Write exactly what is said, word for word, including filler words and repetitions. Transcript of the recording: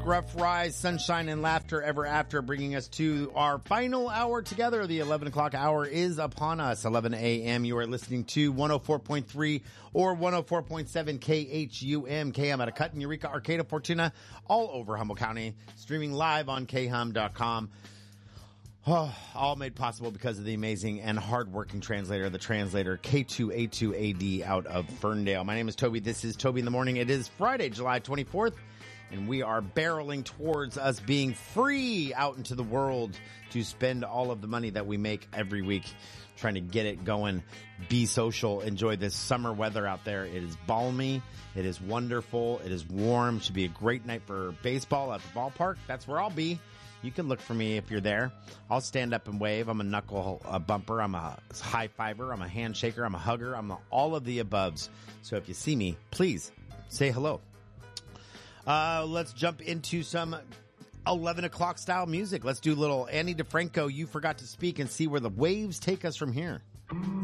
Rough Rise, Sunshine and Laughter Ever After, bringing us to our final hour together. The eleven o'clock hour is upon us. eleven a.m. You are listening to one oh four point three or one oh four point seven K H U M. K H U M at Acut in Eureka, Arcata, Fortuna, all over Humboldt County. Streaming live on K H U M dot com. Oh, all made possible because of the amazing and hardworking translator, the translator K two A two A D out of Ferndale. My name is Toby. This is Toby in the Morning. It is Friday, July twenty-fourth, and we are barreling towards us being free out into the world to spend all of the money that we make every week, trying to get it going. Be social. Enjoy this summer weather out there. It is balmy. It is wonderful. It is warm. It should be a great night for baseball at the ballpark. That's where I'll be. You can look for me if you're there. I'll stand up and wave. I'm a knuckle a bumper. I'm a high fiver. I'm a handshaker. I'm a hugger. I'm a, all of the aboves. So if you see me, please say hello. Uh, let's jump into some eleven o'clock style music. Let's do a little Annie DeFranco, You Forgot to Speak, and see where the waves take us from here.